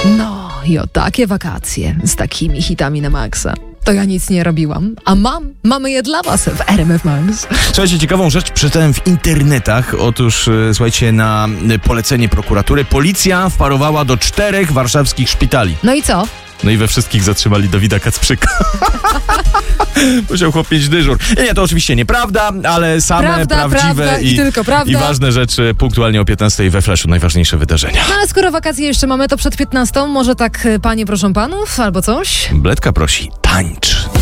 No i o takie wakacje z takimi hitami na maksa. To ja nic nie robiłam, a mamy je dla was w RMF Max. Słuchajcie, ciekawą rzecz przeczytałem w internetach. Otóż, słuchajcie, na polecenie prokuratury policja wparowała do 4 warszawskich szpitali. No i co? No i we wszystkich zatrzymali Dawida Kacprzyka. Musiał chłop mieć dyżur. Nie, to oczywiście nieprawda, ale same prawdziwe i tylko prawda. I ważne rzeczy punktualnie o 15 we Flashu, najważniejsze wydarzenia. No ale skoro wakacje jeszcze mamy, to przed 15, może tak panie proszą panów, albo coś? Bledka prosi, tańcz.